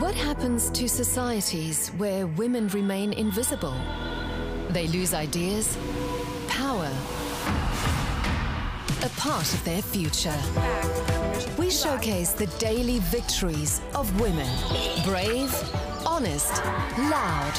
What happens to societies where women remain invisible? They lose ideas, power, a part of their future. We showcase the daily victories of women. Brave, honest, loud,